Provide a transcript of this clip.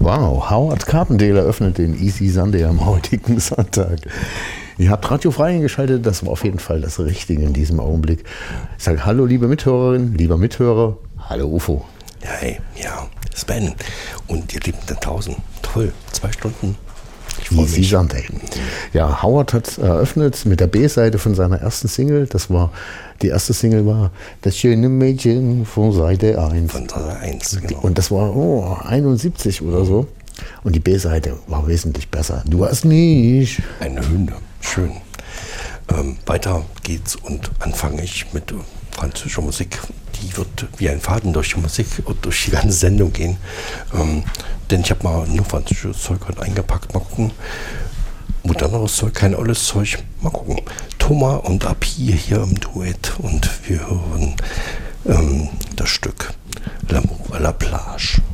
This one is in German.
Wow, Howard Carpendale eröffnet den Easy Sunday am heutigen Sonntag. Ihr habt Radio frei eingeschaltet, das war auf jeden Fall das Richtige in diesem Augenblick. Ich sage hallo, liebe Mithörerinnen, lieber Mithörer, hallo UFO. Ja, hey, ja, Sven und ihr Lieben da draußen, toll, 2 Stunden. Easy Sunday. Ja, Howard hat eröffnet mit der B-Seite von seiner ersten Single. Die erste Single war Das schöne Mädchen von Seite 1. Von Seite 1, genau. Und das war 71 oder so. Und die B-Seite war wesentlich besser. Du hast mich. Eine Hymne, schön. Weiter geht's und anfange ich mit französischer Musik. Die wird wie ein Faden durch die Musik und durch die ganze Sendung gehen. Denn ich habe mal nur französisches Zeug heute eingepackt. Mal gucken. Moderneres Zeug, kein olles Zeug. Mal gucken. Thomas und Api hier im Duett und wir hören das Stück L'amour à la plage.